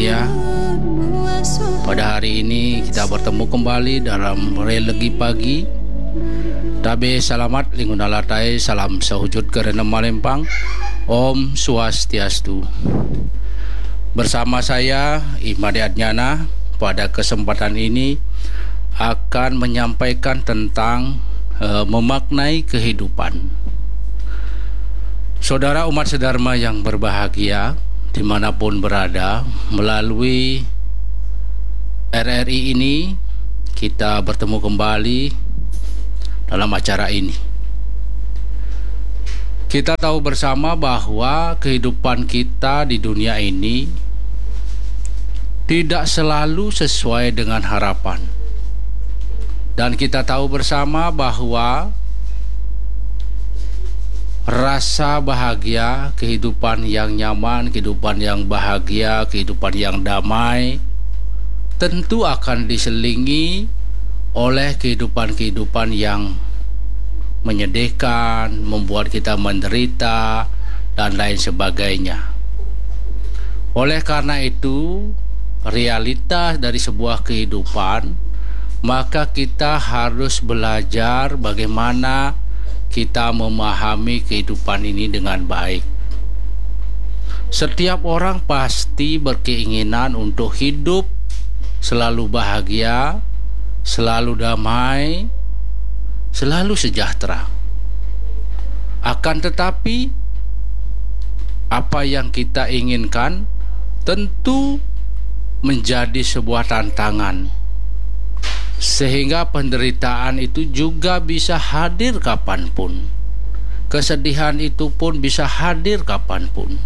berbahagia. Pada hari ini kita bertemu kembali dalam religi pagi. Tabe salamat lingunalatai, salam sahujud kerana Malempang. Om Swastiastu. Bersama saya Imade Adnyana pada kesempatan ini akan menyampaikan tentang memaknai kehidupan. Saudara umat sedharma yang berbahagia dimanapun berada, melalui RRI ini kita bertemu kembali dalam acara ini. Kita tahu bersama bahwa kehidupan kita di dunia ini tidak selalu sesuai dengan harapan. Dan kita tahu bersama bahwa rasa bahagia, kehidupan yang nyaman, kehidupan yang bahagia, kehidupan yang damai tentu akan diselingi oleh kehidupan-kehidupan yang menyedihkan, membuat kita menderita, dan lain sebagainya. Oleh karena itu, realitas dari sebuah kehidupan, maka kita harus belajar bagaimana kita memahami kehidupan ini dengan baik. Setiap orang pasti berkeinginan untuk hidup selalu bahagia, selalu damai, selalu sejahtera. Akan tetapi, apa yang kita inginkan tentu menjadi sebuah tantangan, sehingga penderitaan itu juga bisa hadir kapanpun. Kesedihan itu pun bisa hadir kapanpun.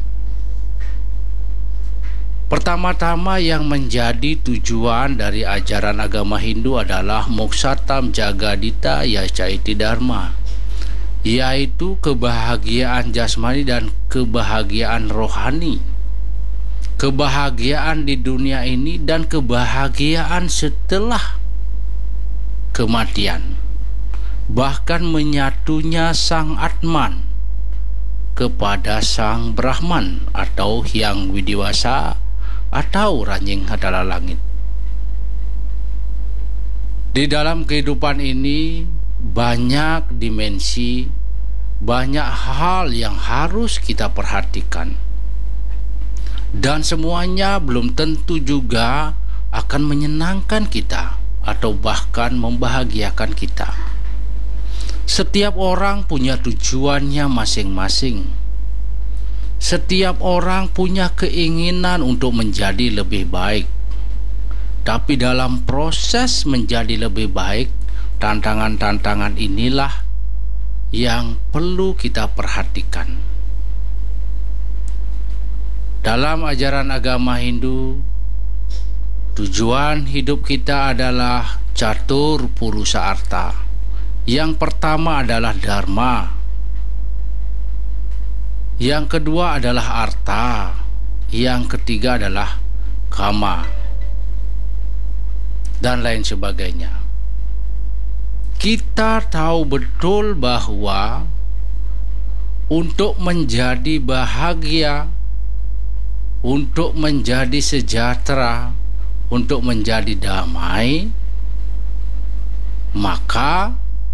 Pertama-tama yang menjadi tujuan dari ajaran agama Hindu adalah Moksatam Jagadita Yacaiti Dharma, yaitu kebahagiaan jasmani dan kebahagiaan rohani, kebahagiaan di dunia ini dan kebahagiaan setelah kematian, bahkan menyatunya Sang Atman kepada Sang Brahman atau Hyang Widiwasa atau Ranjing adalah langit. Di dalam kehidupan ini banyak dimensi, banyak hal yang harus kita perhatikan, dan semuanya belum tentu juga akan menyenangkan kita atau bahkan membahagiakan kita. Setiap orang punya tujuannya masing-masing. Setiap orang punya keinginan untuk menjadi lebih baik. Tapi dalam proses menjadi lebih baik, tantangan-tantangan inilah yang perlu kita perhatikan. Dalam ajaran agama Hindu, tujuan hidup kita adalah catur purusa arta. Yang pertama adalah dharma. Yang kedua adalah arta. Yang ketiga adalah kama, dan lain sebagainya. Kita tahu betul bahwa untuk menjadi bahagia, untuk menjadi sejahtera, untuk menjadi damai, maka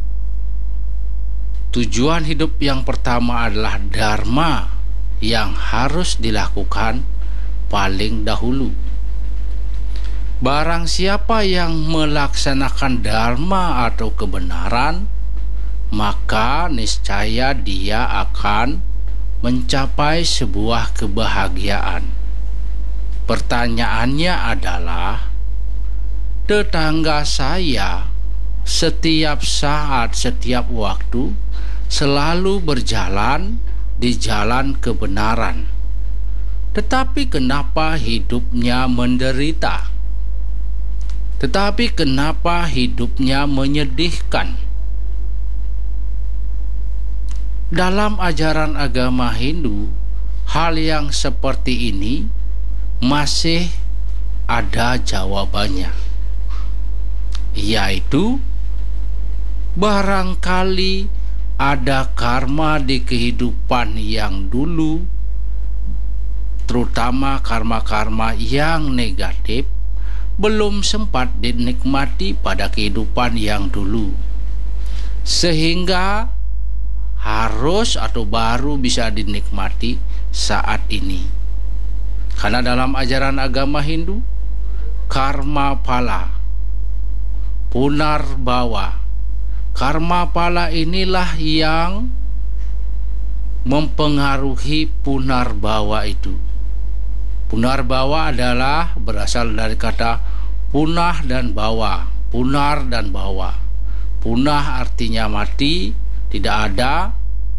tujuan hidup yang pertama adalah dharma yang harus dilakukan paling dahulu. Barang siapa yang melaksanakan dharma atau kebenaran, maka niscaya dia akan mencapai sebuah kebahagiaan. Pertanyaannya adalah, tetangga saya setiap saat, setiap waktu selalu berjalan di jalan kebenaran, tetapi kenapa hidupnya menderita? Tetapi kenapa hidupnya menyedihkan? Dalam ajaran agama Hindu, hal yang seperti ini masih ada jawabannya, yaitu barangkali ada karma di kehidupan yang dulu terutama karma-karma yang negatif, belum sempat dinikmati pada kehidupan yang dulu, sehingga harus atau baru bisa dinikmati saat ini. Karena dalam ajaran agama Hindu, karma pala, punarbawa, karma pala inilah yang mempengaruhi punarbawa itu. Punarbawa adalah berasal dari kata punah dan bawa, punar dan bawa. Punah artinya mati, tidak ada.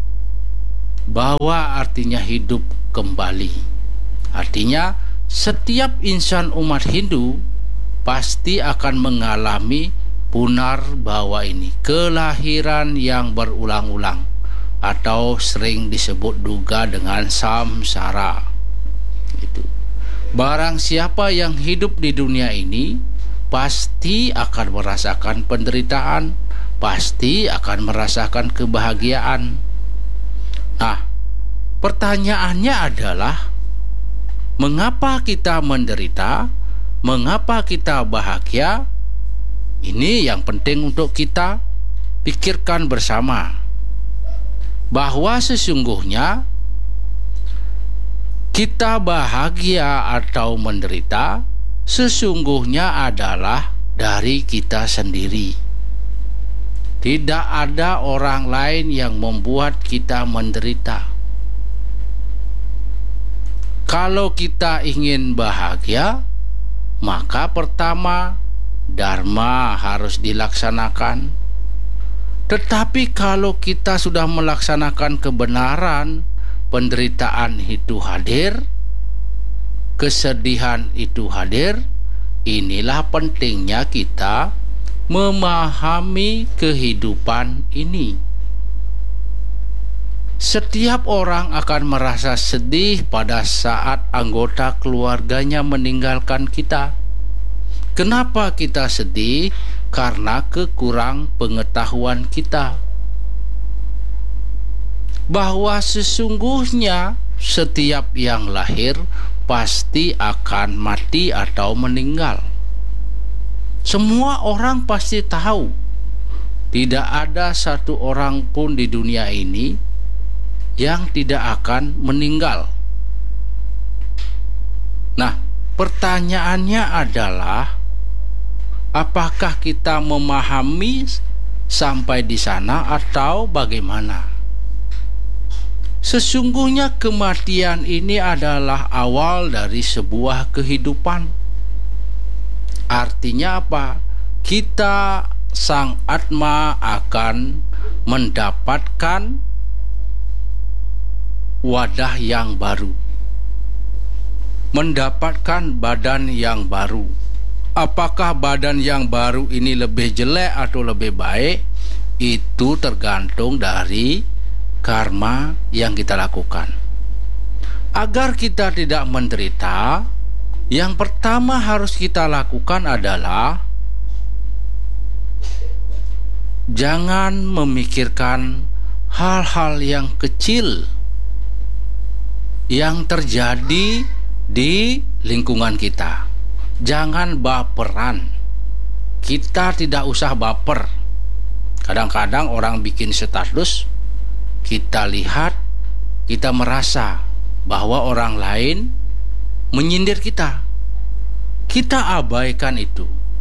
Bawa artinya hidup kembali. Artinya setiap insan umat Hindu pasti akan mengalami punarbawa ini, kelahiran yang berulang-ulang, atau sering disebut juga dengan samsara. Itu. Barang siapa yang hidup di dunia ini pasti akan merasakan penderitaan, pasti akan merasakan kebahagiaan. Nah, pertanyaannya adalah, mengapa kita menderita? Mengapa kita bahagia? Ini yang penting untuk kita pikirkan bersama. Bahwa sesungguhnya kita bahagia atau menderita sesungguhnya adalah dari kita sendiri. Tidak ada orang lain yang membuat kita menderita. Kalau kita ingin bahagia, maka pertama dharma harus dilaksanakan. Tetapi kalau kita sudah melaksanakan kebenaran, penderitaan itu hadir, kesedihan itu hadir. Inilah pentingnya kita memahami kehidupan ini. Setiap orang akan merasa sedih pada saat anggota keluarganya meninggalkan kita. Kenapa kita sedih? Karena kekurang pengetahuan kita bahwa sesungguhnya setiap yang lahir pasti akan mati atau meninggal. Semua orang pasti tahu, tidak ada satu orang pun di dunia ini yang tidak akan meninggal. Nah, pertanyaannya adalah, apakah kita memahami sampai di sana atau bagaimana? Sesungguhnya kematian ini adalah awal dari sebuah kehidupan. Artinya apa? Kita, sang Atma, akan mendapatkan wadah yang baru, mendapatkan badan yang baru. Apakah badan yang baru ini lebih jelek atau lebih baik? Itu tergantung dari karma yang kita lakukan. Agar kita tidak menderita, yang pertama harus kita lakukan adalah jangan memikirkan hal-hal yang kecil yang terjadi di lingkungan kita. Jangan baperan. Kita tidak usah baper. Kadang-kadang orang bikin status, kita lihat, kita merasa bahwa orang lain menyindir kita. Kita abaikan itu.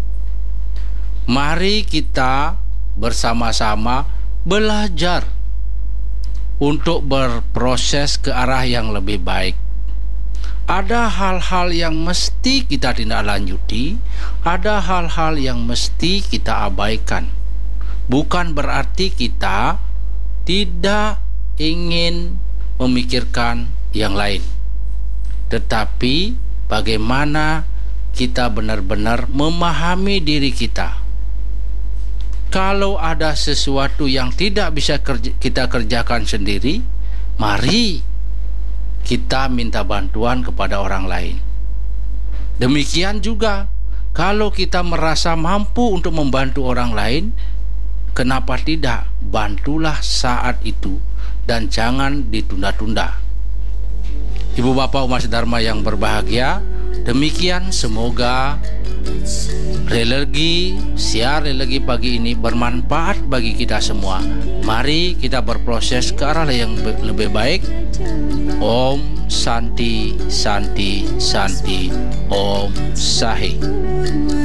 Mari kita bersama-sama belajar untuk berproses ke arah yang lebih baik. Ada hal-hal yang mesti kita tindak lanjuti, ada hal-hal yang mesti kita abaikan. Bukan berarti kita tidak ingin memikirkan yang lain, tetapi bagaimana kita benar-benar memahami diri kita. Kalau ada sesuatu yang tidak bisa kita kerjakan sendiri, mari kita minta bantuan kepada orang lain. Demikian juga kalau kita merasa mampu untuk membantu orang lain, kenapa tidak? Bantulah saat itu dan jangan ditunda-tunda. Ibu bapak umat Dharma yang berbahagia, demikian semoga siar religi pagi ini bermanfaat bagi kita semua. Mari kita berproses ke arah yang lebih baik. Om Santi Santi Santi. Om Sahi.